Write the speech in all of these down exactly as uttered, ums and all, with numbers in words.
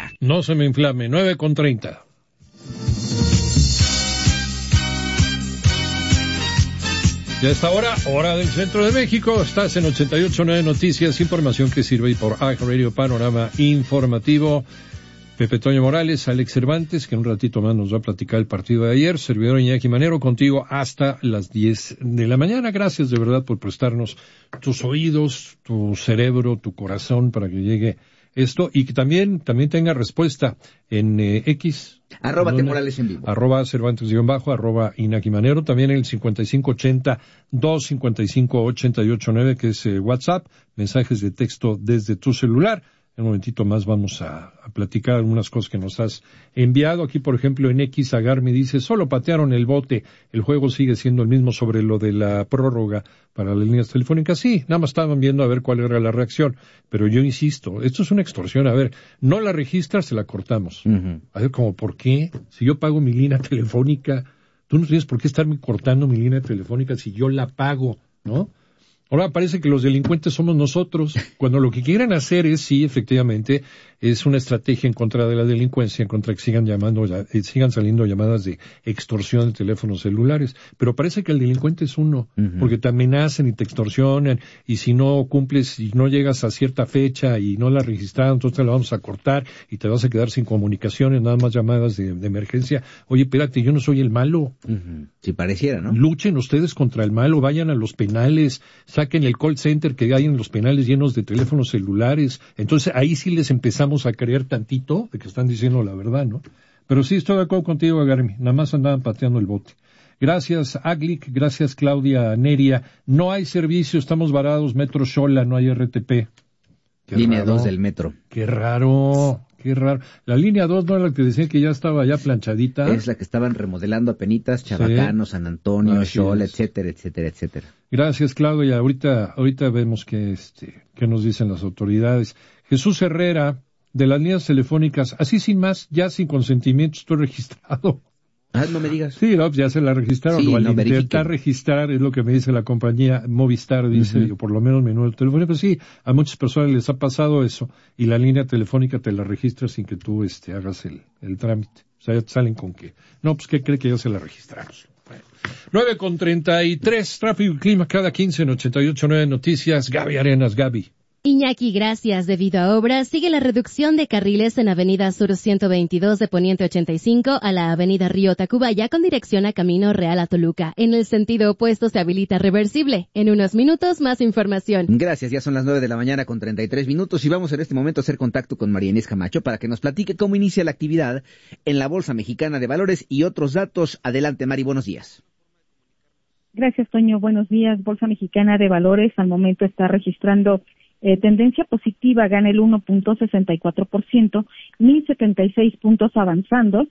ya. No se me inflame, nueve con treinta. Y a esta hora, hora del centro de México, estás en ochenta y ocho punto nueve Noticias, información que sirve por iHeartRadio, panorama informativo. Pepe Toño Morales, Alex Cervantes, que en un ratito más nos va a platicar el partido de ayer. Servidor Iñaki Manero, contigo hasta las diez de la mañana. Gracias de verdad por prestarnos tus oídos, tu cerebro, tu corazón para que llegue esto y que también también tenga respuesta en eh, X. Arroba T Morales en vivo. Arroba Cervantes guión bajo, arroba Iñaki Manero. También el cincuenta y cinco ochenta, dos cincuenta y cinco ochenta y ocho nueve, que es eh, WhatsApp. Mensajes de texto desde tu celular. En un momentito más vamos a, a platicar algunas cosas que nos has enviado. Aquí, por ejemplo, en X, Agar me dice, solo patearon el bote, el juego sigue siendo el mismo sobre lo de la prórroga para las líneas telefónicas. Sí, nada más estaban viendo a ver cuál era la reacción. Pero yo insisto, esto es una extorsión. A ver, no la registras, se la cortamos. Uh-huh. A ver, como, ¿por qué? Si yo pago mi línea telefónica, tú no tienes por qué estarme cortando mi línea telefónica si yo la pago, ¿no? Ahora parece que los delincuentes somos nosotros, cuando lo que quieren hacer es, sí, efectivamente, es una estrategia en contra de la delincuencia, en contra de que sigan llamando, eh, sigan saliendo llamadas de extorsión de teléfonos celulares. Pero parece que el delincuente es uno, uh-huh. porque te amenazan y te extorsionan, y si no cumples y no llegas a cierta fecha y no la registraron, entonces te la vamos a cortar y te vas a quedar sin comunicaciones, nada más llamadas de, de emergencia. Oye, espérate, yo no soy el malo. Uh-huh. Si pareciera, ¿no? Luchen ustedes contra el malo, vayan a los penales, saquen el call center que hay en los penales llenos de teléfonos celulares. Entonces ahí sí les empezamos a creer tantito de que están diciendo la verdad, ¿no? Pero sí estoy de acuerdo contigo, Agarmi. Nada más andaban pateando el bote. Gracias, Aglic. Gracias, Claudia Neria. No hay servicio, estamos varados. Metro Xola, no hay R T P. Qué línea dos del metro. Qué raro, qué raro. La línea dos no era la que decían que ya estaba ya planchadita. Es la que estaban remodelando apenitas, Chabacano, sí. San Antonio, Xola, etcétera, etcétera, etcétera. Gracias, Claudia. Ahorita, ahorita vemos que, este, qué nos dicen las autoridades. Jesús Herrera, de las líneas telefónicas, así sin más, ya sin consentimiento estoy registrado. Ah, no me digas. Sí, no, ya se la registraron. Sí, o al no intentar verifiquen. registrar, es lo que me dice la compañía Movistar, dice, uh-huh. o por lo menos mi número telefónico. Sí, a muchas personas les ha pasado eso, y la línea telefónica te la registra sin que tú este, hagas el, el trámite. O sea, ya te salen con que, no, pues ¿qué cree que ya se la registramos? Bueno. nueve con treinta y tres, tráfico y clima cada quince en ochenta y ocho punto nueve Noticias. Gaby Arenas, Gaby. Iñaki, gracias. Debido a obras, sigue la reducción de carriles en Avenida Sur ciento veintidós de Poniente ochenta y cinco a la Avenida Río Tacubaya con dirección a Camino Real a Toluca. En el sentido opuesto se habilita reversible. En unos minutos, más información. Gracias, ya son las nueve de la mañana con treinta y tres minutos y vamos en este momento a hacer contacto con María Inés Camacho para que nos platique cómo inicia la actividad en la Bolsa Mexicana de Valores y otros datos. Adelante, Mari, buenos días. Gracias, Toño. Buenos días. Bolsa Mexicana de Valores al momento está registrando Eh, tendencia positiva, gana el uno punto sesenta y cuatro por ciento, mil setenta y seis puntos avanzando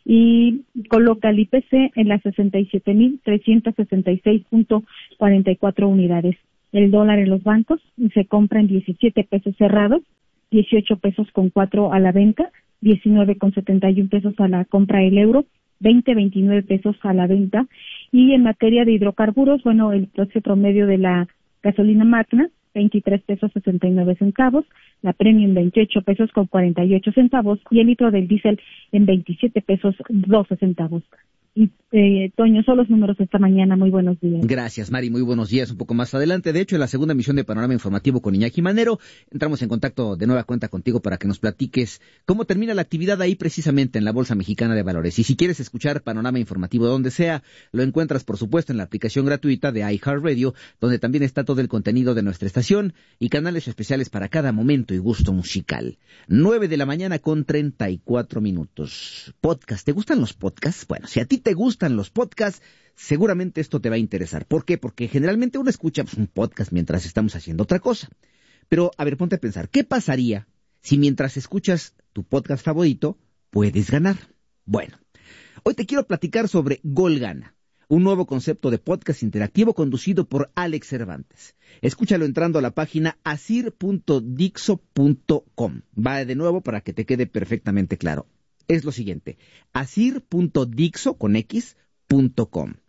y coloca el I P C en las sesenta y siete mil trescientos sesenta y seis punto cuarenta y cuatro unidades. El dólar en los bancos se compra en diecisiete pesos cerrados, dieciocho pesos con cuatro a la venta, diecinueve con setenta y uno pesos a la compra el euro, veinte, veintinueve pesos a la venta. Y en materia de hidrocarburos, bueno, el precio promedio de la gasolina magna, veintitrés pesos sesenta y nueve centavos, la premium veintiocho pesos con cuarenta y ocho centavos y el litro del diésel en veintisiete pesos doce centavos. Y, eh, Toño, son los números de esta mañana. Muy buenos días. Gracias, Mari. Muy buenos días. Un poco más adelante, de hecho, en la segunda emisión de Panorama Informativo con Iñaki Manero, entramos en contacto de nueva cuenta contigo para que nos platiques cómo termina la actividad ahí precisamente en la Bolsa Mexicana de Valores. Y si quieres escuchar Panorama Informativo donde sea, lo encuentras, por supuesto, en la aplicación gratuita de iHeartRadio, donde también está todo el contenido de nuestra estación y canales especiales para cada momento y gusto musical. Nueve de la mañana con treinta y cuatro minutos. Podcast. ¿Te gustan los podcasts? Bueno, si a ti te gustan los podcasts, seguramente esto te va a interesar. ¿Por qué? Porque generalmente uno escucha pues, un podcast mientras estamos haciendo otra cosa. Pero, a ver, ponte a pensar, ¿qué pasaría si mientras escuchas tu podcast favorito puedes ganar? Bueno, hoy te quiero platicar sobre Gol Gana, un nuevo concepto de podcast interactivo conducido por Alex Cervantes. Escúchalo entrando a la página asir punto dixo punto com. Va de nuevo para que te quede perfectamente claro. Es lo siguiente, asir punto dixo con x punto com.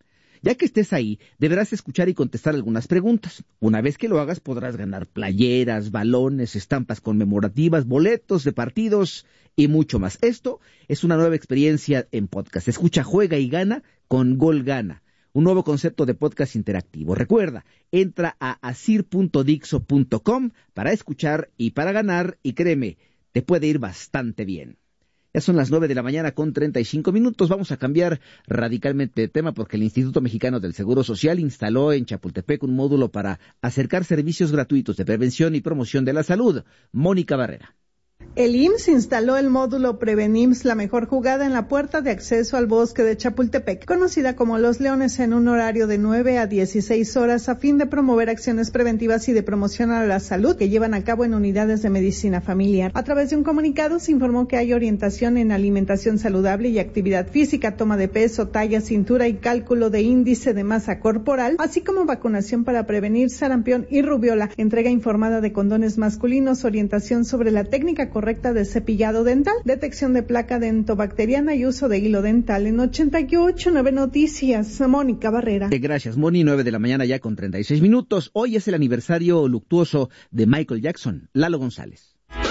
Ya que estés ahí, deberás escuchar y contestar algunas preguntas. Una vez que lo hagas, podrás ganar playeras, balones, estampas conmemorativas, boletos de partidos y mucho más. Esto es una nueva experiencia en podcast. Escucha, juega y gana con Gol Gana, un nuevo concepto de podcast interactivo. Recuerda, entra a asir punto dixo punto com para escuchar y para ganar, y créeme, te puede ir bastante bien. Ya son las nueve de la mañana con treinta y cinco minutos. Vamos a cambiar radicalmente de tema porque el Instituto Mexicano del Seguro Social instaló en Chapultepec un módulo para acercar servicios gratuitos de prevención y promoción de la salud. Mónica Barrera. El I M S S instaló el módulo Prevenims, la mejor jugada en la puerta de acceso al bosque de Chapultepec, conocida como Los Leones, en un horario de nueve a dieciséis horas, a fin de promover acciones preventivas y de promoción a la salud que llevan a cabo en unidades de medicina familiar. A través de un comunicado se informó que hay orientación en alimentación saludable y actividad física, toma de peso, talla, cintura y cálculo de índice de masa corporal, así como vacunación para prevenir sarampión y rubiola, entrega informada de condones masculinos, orientación sobre la técnica correcta de cepillado dental, detección de placa dentobacteriana y uso de hilo dental. En ochenta y ocho nueve Noticias, Mónica Barrera. Gracias, Moni. nueve de la mañana ya con treinta y seis minutos. Hoy es el aniversario luctuoso de Michael Jackson. Lalo González.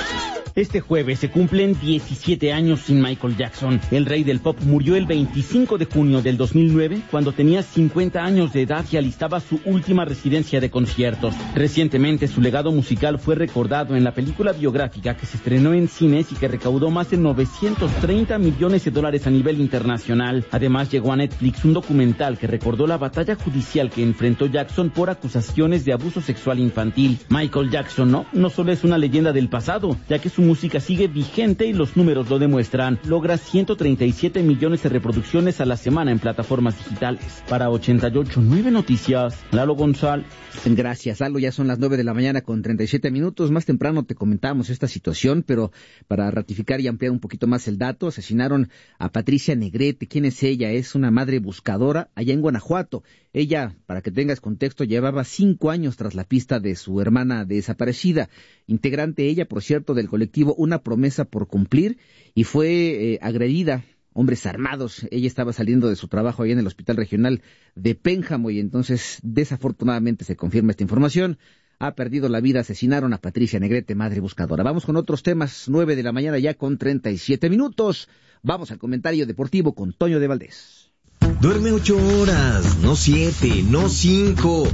Este jueves se cumplen diecisiete años sin Michael Jackson. El rey del pop murió el veinticinco de junio del dos mil nueve, cuando tenía cincuenta años de edad y alistaba su última residencia de conciertos. Recientemente su legado musical fue recordado en la película biográfica que se estrenó en cines y que recaudó más de novecientos treinta millones de dólares a nivel internacional. Además llegó a Netflix un documental que recordó la batalla judicial que enfrentó Jackson por acusaciones de abuso sexual infantil. Michael Jackson no, no solo es una leyenda del pasado, ya que su música sigue vigente y los números lo demuestran. Logra ciento treinta y siete millones de reproducciones a la semana en plataformas digitales. Para ochenta y ocho nueve Noticias, Lalo González. Gracias, Lalo. Ya son las nueve de la mañana con treinta y siete minutos. Más temprano te comentábamos esta situación, pero para ratificar y ampliar un poquito más el dato, asesinaron a Patricia Negrete. ¿Quién es ella? Es una madre buscadora allá en Guanajuato. Ella, para que tengas contexto, llevaba cinco años tras la pista de su hermana desaparecida. Integrante ella, por cierto, del colectivo Una Promesa por Cumplir, y fue eh, agredida. Hombres armados. Ella estaba saliendo de su trabajo ahí en el Hospital Regional de Pénjamo y entonces desafortunadamente se confirma esta información. Ha perdido la vida. Asesinaron a Patricia Negrete, madre buscadora. Vamos con otros temas. Nueve de la mañana ya con treinta y siete minutos. Vamos al comentario deportivo con Toño de Valdés. Duerme ocho horas, no siete, no cinco,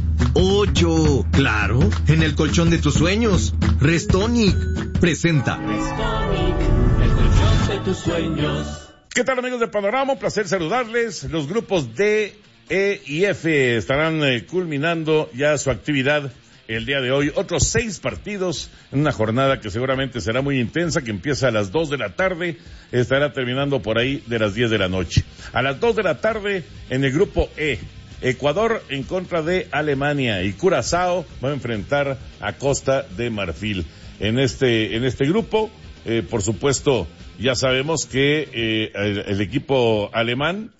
ocho. Claro, en el colchón de tus sueños. Restonic presenta Restonic, el colchón de tus sueños. ¿Qué tal, amigos de Panorama? Un placer saludarles. Los grupos D, E y F estarán eh, culminando ya su actividad el día de hoy. Otros seis partidos en una jornada que seguramente será muy intensa, que empieza a las dos de la tarde, estará terminando por ahí de las diez de la noche. A las dos de la tarde, en el grupo E, Ecuador en contra de Alemania y Curazao va a enfrentar a Costa de Marfil. En este, en este grupo, eh, por supuesto, ya sabemos que eh, el, el equipo alemán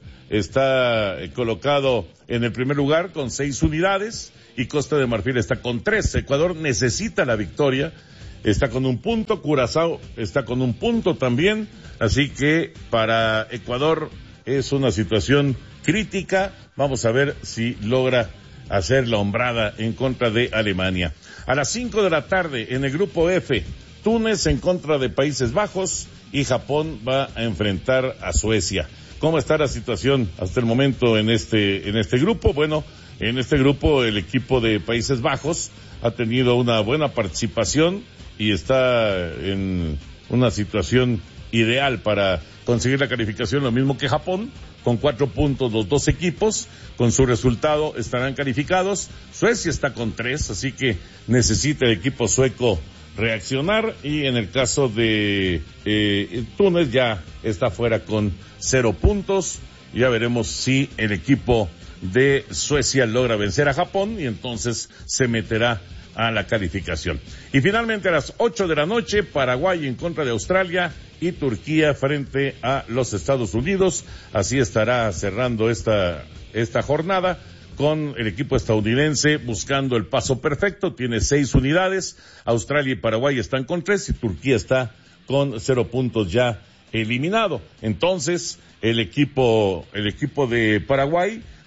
está colocado en el primer lugar con seis unidades y Costa de Marfil está con tres. Ecuador necesita la victoria, está con un punto, Curazao está con un punto también, así que para Ecuador es una situación crítica. Vamos a ver si logra hacer la hombrada en contra de Alemania. A las cinco de la tarde en el grupo F, Túnez en contra de Países Bajos y Japón va a enfrentar a Suecia. ¿Cómo está la situación hasta el momento en este en este grupo? Bueno, en este grupo el equipo de Países Bajos ha tenido una buena participación y está en una situación ideal para conseguir la calificación, lo mismo que Japón, con cuatro puntos los dos equipos. Con su resultado estarán calificados. Suecia está con tres, así que necesita el equipo sueco reaccionar, y en el caso de eh, Túnez ya está fuera con cero puntos. Ya veremos si el equipo de Suecia logra vencer a Japón y entonces se meterá a la calificación. Y finalmente a las ocho de la noche, Paraguay en contra de Australia y Turquía frente a los Estados Unidos. Así estará cerrando esta esta jornada, con el equipo estadounidense buscando el paso perfecto. Tiene seis unidades, Australia y Paraguay están con tres y Turquía está con cero puntos ya eliminado. Entonces, el equipo, el equipo de Paraguay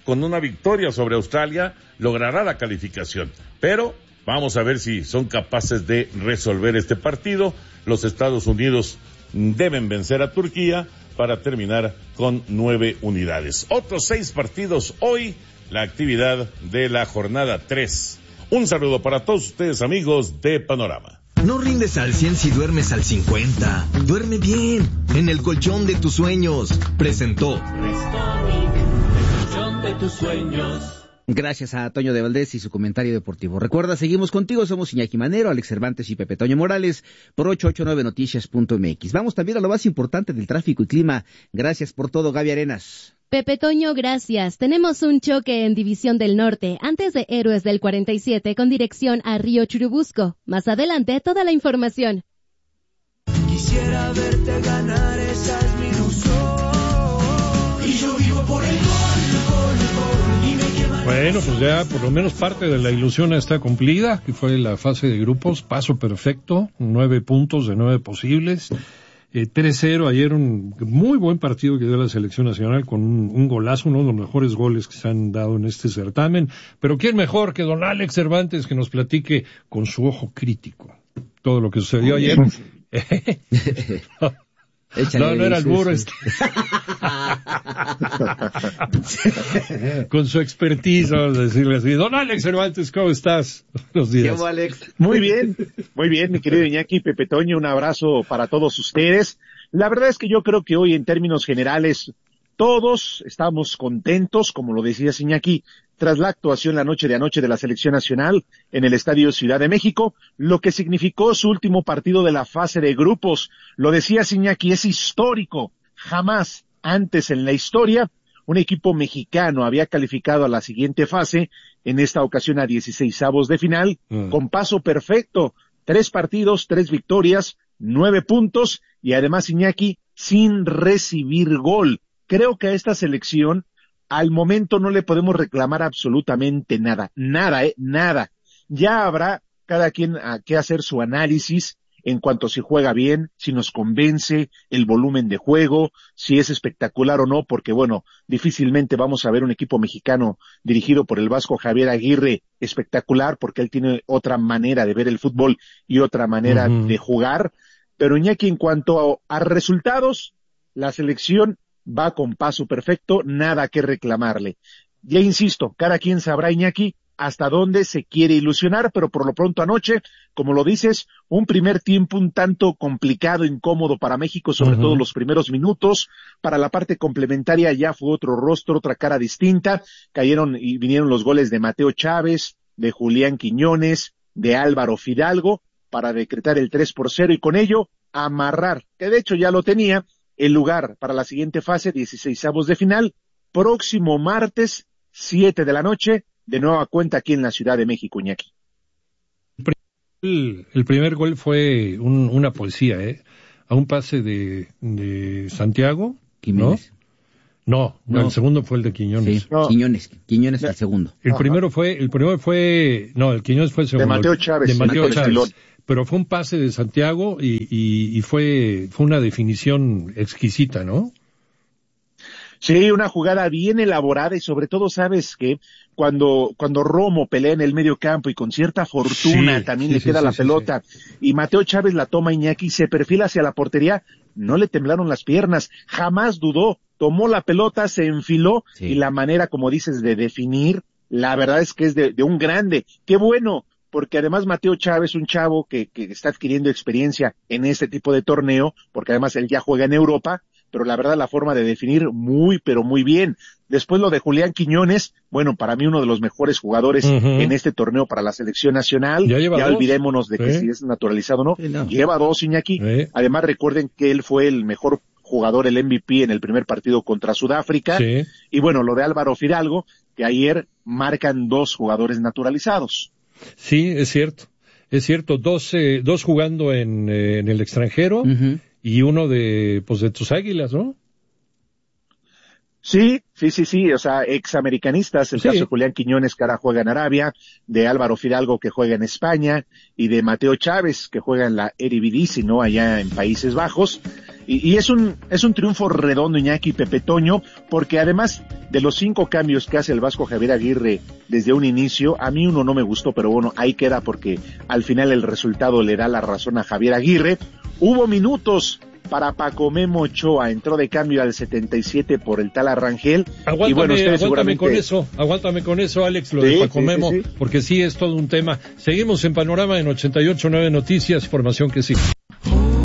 con una victoria sobre Australia, logrará la calificación. Pero vamos a ver si son capaces de resolver este partido. Los Estados Unidos deben vencer a Turquía para terminar con nueve unidades. Otros seis partidos hoy, la actividad de la jornada tres. Un saludo para todos ustedes, amigos de Panorama. No rindes al cien si duermes al cincuenta. Duerme bien, en el colchón de tus sueños. Presentó Restonic, el colchón de tus sueños. Gracias a Toño de Valdés y su comentario deportivo. Recuerda, seguimos contigo, somos Iñaki Manero, Alex Cervantes y Pepe Toño Morales por ocho ocho nueve noticias punto m x. Vamos también a lo más importante del tráfico y clima. Gracias por todo, Gaby Arenas. Pepe Toño, gracias. Tenemos un choque en División del Norte, antes de Héroes del cuarenta y siete, con dirección a Río Churubusco. Más adelante, toda la información. Quisiera verte ganar, esa es mi ilusión. Y yo vivo por el gol, gol, gol. Y me quema. Bueno, pues ya por lo menos parte de la ilusión está cumplida, que fue la fase de grupos, paso perfecto, nueve puntos de nueve posibles. Eh, tres cero, ayer un muy buen partido que dio la selección nacional con un, un golazo, uno de los mejores goles que se han dado en este certamen. Pero ¿quién mejor que don Alex Cervantes que nos platique con su ojo crítico todo lo que sucedió ayer? Échale, no, no era el burro este. Con su expertise, vamos a decirle así. Don Alex Cervantes, ¿cómo estás? Buenos días. ¿Qué, Alex? Muy bien, muy bien, mi querido Iñaki, Pepe Toño, un abrazo para todos ustedes. La verdad es que yo creo que hoy, en términos generales, todos estamos contentos, como lo decía Iñaki, tras la actuación la noche de anoche de la Selección Nacional en el Estadio Ciudad de México, lo que significó su último partido de la fase de grupos. Lo decía Iñaki, es histórico. Jamás antes en la historia un equipo mexicano había calificado a la siguiente fase, en esta ocasión a dieciseisavos de final, mm. con paso perfecto. Tres partidos, tres victorias, nueve puntos y además Iñaki sin recibir gol. Creo que a esta selección al momento no le podemos reclamar absolutamente nada, nada, eh, nada. Ya habrá cada quien a que hacer su análisis en cuanto a si juega bien, si nos convence el volumen de juego, si es espectacular o no, porque bueno, difícilmente vamos a ver un equipo mexicano dirigido por el vasco Javier Aguirre espectacular, porque él tiene otra manera de ver el fútbol y otra manera uh-huh. de jugar. Pero Iñaki, en cuanto a, a resultados, la selección va con paso perfecto, nada que reclamarle. Ya insisto, cada quien sabrá, Iñaki, hasta dónde se quiere ilusionar, pero por lo pronto anoche, como lo dices, un primer tiempo un tanto complicado, incómodo para México, sobre uh-huh. todo los primeros minutos. Para la parte complementaria ya fue otro rostro, otra cara distinta. Cayeron y vinieron los goles de Mateo Chávez, de Julián Quiñones, de Álvaro Fidalgo, para decretar el tres por cero y con ello amarrar, que de hecho ya lo tenía, el lugar para la siguiente fase, dieciseisavos de final, próximo martes, siete de la noche, de nueva cuenta aquí en la Ciudad de México, Iñaki. El, el primer gol fue un, una poesía, ¿eh? A un pase de, de Santiago, Jiménez. ¿no? No, no, no, el segundo fue el de Quiñones. Sí, no. Quiñones, Quiñones no. el segundo. El Ajá. primero fue, el primero fue, no, el Quiñones fue el segundo. De Mateo Chávez. De Mateo, Mateo Chávez. Pero fue un pase de Santiago y, y, y fue, fue una definición exquisita, ¿no? Sí, una jugada bien elaborada y sobre todo, sabes que cuando cuando Romo pelea en el medio campo y con cierta fortuna sí, también sí, le queda sí, la sí, pelota sí, sí. y Mateo Chávez la toma, Iñaki, y se perfila hacia la portería, no le temblaron las piernas, jamás dudó, tomó la pelota, se enfiló sí. y la manera, como dices, de definir, la verdad es que es de, de un grande. Qué bueno, porque además Mateo Chávez, un chavo que, que está adquiriendo experiencia en este tipo de torneo, porque además él ya juega en Europa, pero la verdad la forma de definir muy, pero muy bien. Después lo de Julián Quiñones, bueno, para mí uno de los mejores jugadores uh-huh. en este torneo para la selección nacional. Ya, ya olvidémonos de que ¿Eh? si es naturalizado o no. Sí, no. Lleva dos, Iñaki. ¿Eh? Además recuerden que él fue el mejor jugador, el M V P en el primer partido contra Sudáfrica. Sí. Y bueno, lo de Álvaro Fidalgo, que ayer marcan dos jugadores naturalizados. Sí, es cierto. Es cierto, dos, eh, dos jugando en, eh, en el extranjero. Uh-huh. Y uno de, pues de tus Águilas, ¿no? Sí, sí, sí, sí, o sea, examericanistas, el sí. caso de Julián Quiñones, que ahora juega en Arabia, de Álvaro Fidalgo, que juega en España, y de Mateo Chávez, que juega en la Eredivisie, ¿no? Allá en Países Bajos. Y, y es un es un triunfo redondo, Iñaki, Pepe Toño, porque además de los cinco cambios que hace el Vasco Javier Aguirre desde un inicio, a mí uno no me gustó, pero bueno, ahí queda porque al final el resultado le da la razón a Javier Aguirre. Hubo minutos para Paco Memo Ochoa, entró de cambio al setenta y siete por el tal Arrangel. Aguántame, y bueno, aguántame seguramente... con eso, aguántame con eso, Alex, lo sí, de Paco sí, Memo, sí, sí. porque sí es todo un tema. Seguimos en Panorama en ochenta y ocho punto nueve Noticias, información que sí.